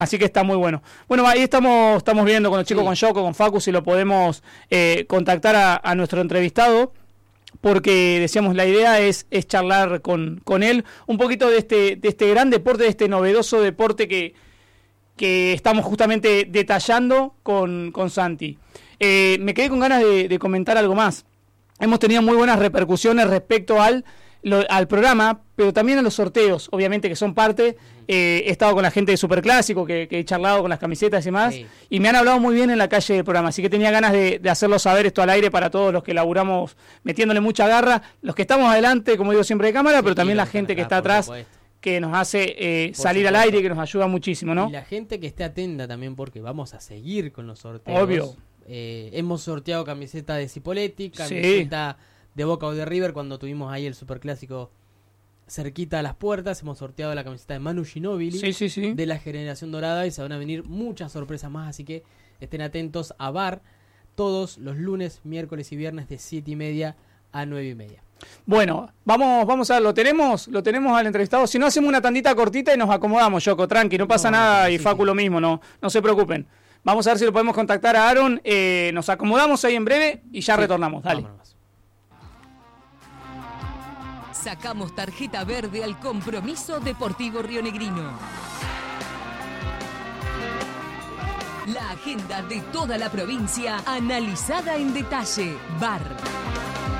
Así que está muy bueno. Bueno, ahí estamos viendo con los chicos, con Yoko, con Facu, si lo podemos contactar a nuestro entrevistado, porque decíamos, la idea es charlar con él un poquito de este gran deporte, de este novedoso deporte que estamos justamente detallando con Santi. Me quedé con ganas de comentar algo más. Hemos tenido muy buenas repercusiones respecto al programa, pero también a los sorteos, obviamente, que son parte. He estado con la gente de Superclásico, que he charlado con las camisetas y demás, y me han hablado muy bien en la calle del programa, así que tenía ganas de hacerlo saber esto al aire para todos los que laburamos metiéndole mucha garra, los que estamos adelante, como digo siempre, de cámara, pero también la gente que está atrás, que nos hace salir al aire y que nos ayuda muchísimo, ¿no? Y la gente que esté atenta también, porque vamos a seguir con los sorteos. Obvio. Hemos sorteado camiseta de Cipolletti, camiseta de Boca o de River cuando tuvimos ahí el Superclásico cerquita a las puertas. Hemos sorteado la camiseta de Manu Ginóbili de la Generación Dorada, y se van a venir muchas sorpresas más, así que estén atentos a VAR todos los lunes, miércoles y viernes de 7:30 a 9:30. Bueno, vamos a ver, lo tenemos al entrevistado. Si no, hacemos una tandita cortita y nos acomodamos, Yoko, tranqui, no pasa nada, y Facu lo mismo, no se preocupen. Vamos a ver si lo podemos contactar a Aaron, nos acomodamos ahí en breve y ya retornamos, dale. Vámonos. Sacamos tarjeta verde al Compromiso Deportivo Rionegrino. La agenda de toda la provincia analizada en detalle. VAR.